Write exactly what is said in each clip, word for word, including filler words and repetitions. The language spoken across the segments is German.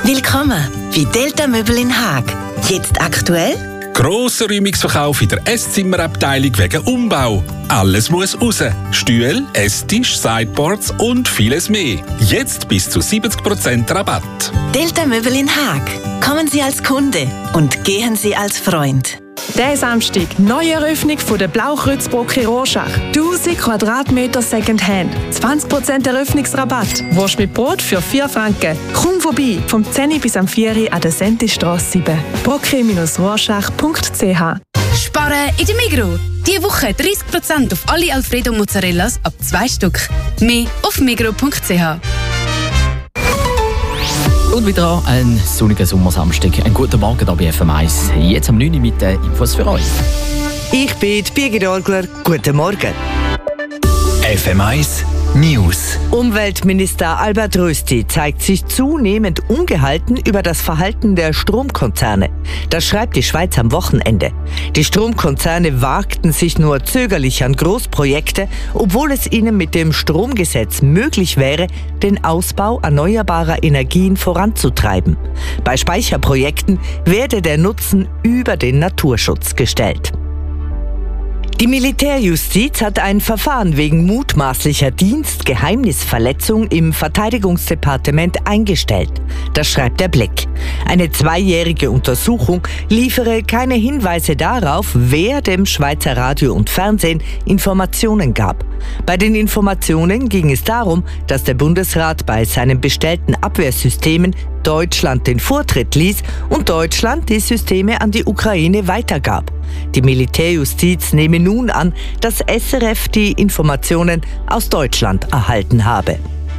Willkommen bei Delta Möbel in Haag. Jetzt aktuell? Grosser Räumungsverkauf in der Esszimmerabteilung wegen Umbau. Alles muss raus. Stühle, Esstisch, Sideboards und vieles mehr. Jetzt bis zu siebzig Prozent Rabatt. Delta Möbel in Haag. Kommen Sie als Kunde und gehen Sie als Freund. Der Samstag, neue Eröffnung von der Blaukreuzbrücke Rorschach. tausend Quadratmeter Secondhand. zwanzig Prozent Eröffnungsrabatt. Wurst mit Brot für vier Franken. Komm vorbei, vom zehn bis am vier an der Sentistrasse sieben. brocke Rorschach punkt c h. Sparen in der Migros. Diese Woche dreißig Prozent auf alle Alfredo Mozzarellas ab zwei Stück. Mehr auf migros punkt c h. Und wieder ein sonniger Sommersamstag. Einen guten Morgen hier bei F M eins. Jetzt am neun Uhr mit den Infos für euch. Ich bin Birgit Orgler. Guten Morgen. F M eins News. Umweltminister Albert Rösti zeigt sich zunehmend ungehalten über das Verhalten der Stromkonzerne. Das schreibt die Schweiz am Wochenende. Die Stromkonzerne wagten sich nur zögerlich an Großprojekte, obwohl es ihnen mit dem Stromgesetz möglich wäre, den Ausbau erneuerbarer Energien voranzutreiben. Bei Speicherprojekten werde der Nutzen über den Naturschutz gestellt. Die Militärjustiz hat ein Verfahren wegen mutmaßlicher Dienstgeheimnisverletzung im Verteidigungsdepartement eingestellt. Das schreibt der Blick. Eine zweijährige Untersuchung liefere keine Hinweise darauf, wer dem Schweizer Radio und Fernsehen Informationen gab. Bei den Informationen ging es darum, dass der Bundesrat bei seinen bestellten Abwehrsystemen Deutschland den Vortritt ließ und Deutschland die Systeme an die Ukraine weitergab. Die Militärjustiz nehme nun an, dass S R F die Informationen aus Deutschland erhalten habe.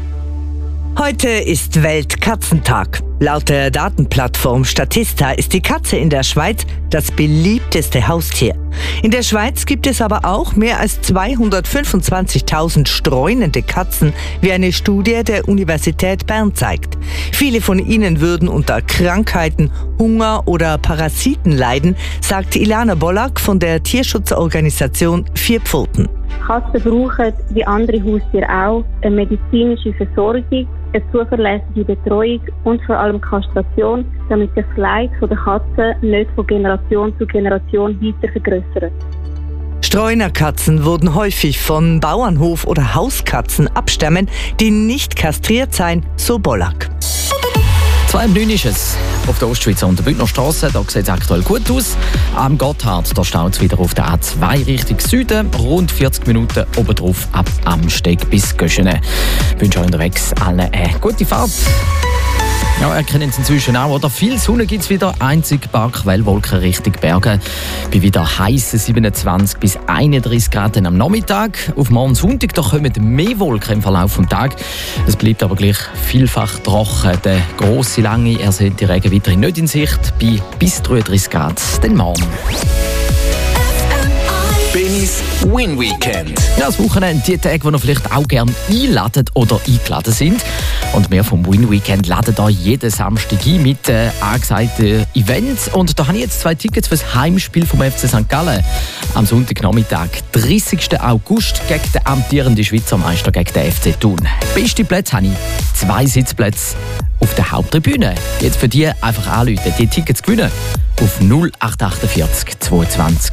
Heute ist Weltkatzentag. Laut der Datenplattform Statista ist die Katze in der Schweiz das beliebteste Haustier. In der Schweiz gibt es aber auch mehr als zweihundertfünfundzwanzigtausend streunende Katzen, wie eine Studie der Universität Bern zeigt. Viele von ihnen würden unter Krankheiten, Hunger oder Parasiten leiden, sagt Ilana Bollack von der Tierschutzorganisation Vier Pfoten. Katzen brauchen, wie andere Haustiere auch, eine medizinische Versorgung, eine zuverlässige Betreuung und vor allem Kastration, damit das Leid der Katzen nicht von Generation zu Generation weiter vergrößert. Streunerkatzen wurden häufig von Bauernhof- oder Hauskatzen abstammen, die nicht kastriert seien, so Bollack. Zwei um neun ist es. Auf der Ostschweizer und der Bündner Strasse, da sieht es aktuell gut aus. Am Gotthard, da staut es wieder auf der A zwei Richtung Süden. Rund vierzig Minuten obendrauf ab Amsteg bis Göschene. Ich wünsche euch unterwegs allen eine gute Fahrt. Ja, ihr kennt es inzwischen auch, oder? Viel Sonne gibt es wieder, einzig paar Quellwolken Richtung Berge. Bei wieder heissen siebenundzwanzig bis einunddreißig Grad am Nachmittag. Auf morgen Sonntag da kommen mehr Wolken im Verlauf des Tages. Es bleibt aber gleich vielfach trocken. Der grosse, lange, ersehnte Regen weiterhin nicht in Sicht, bei bis dreiunddreißig Grad den Morgen. Benis Win Weekend. Ja, das Wochenende, die Tage, die ihr vielleicht auch gerne einladen oder eingeladen sind. Und wir vom Win Weekend laden da jeden Samstag ein mit äh, angesagten Events. Und da habe ich jetzt zwei Tickets für das Heimspiel vom F C Sankt Gallen. Am Sonntagnachmittag, dreißigsten August, gegen den amtierenden Schweizer Meister, gegen den F C Thun. Beste Plätze habe ich, zwei Sitzplätze auf der Haupttribüne. Jetzt für die einfach anrufen, die Tickets gewinnen auf null acht acht vier zweiundzwanzig